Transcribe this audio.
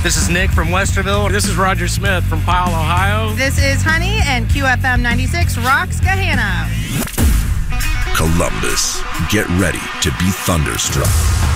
This is Nick from Westerville. This is Roger Smith from Powell, Ohio. This is Honey, and QFM 96 rocks Gahanna. Columbus, get ready to be thunderstruck.